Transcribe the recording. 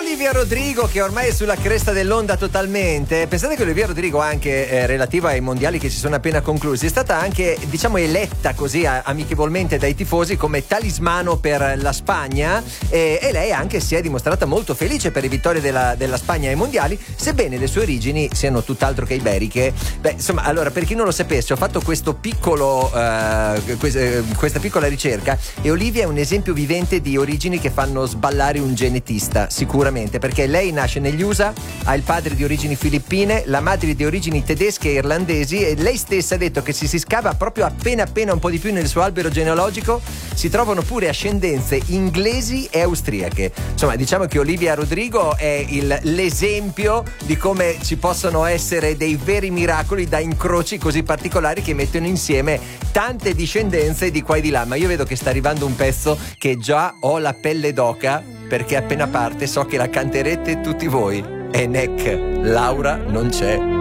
Olivia Rodrigo, che ormai è sulla cresta dell'onda totalmente. Pensate che Olivia Rodrigo, anche relativa ai mondiali che si sono appena conclusi, è stata anche, diciamo, eletta così amichevolmente dai tifosi come talismano per la Spagna, e lei anche si è dimostrata molto felice per le vittorie della Spagna ai mondiali, sebbene le sue origini siano tutt'altro che iberiche. Beh, insomma, allora, per chi non lo sapesse, ho fatto questa piccola ricerca, e Olivia è un esempio vivente di origini che fanno sballare un genetista, sicuramente, perché lei nasce negli USA, ha il padre di origini filippine, la madre di origini tedesche e irlandesi, e lei stessa ha detto che se si scava proprio appena un po' di più nel suo albero genealogico si trovano pure ascendenze inglesi e austriache. Insomma, diciamo che Olivia Rodrigo è l'esempio di come ci possono essere dei veri miracoli da incroci così particolari che mettono insieme tante discendenze di qua e di là. Ma io vedo che sta arrivando un pezzo che già ho la pelle d'oca, perché appena parte so che la canterete tutti voi. E Neck, Laura non c'è.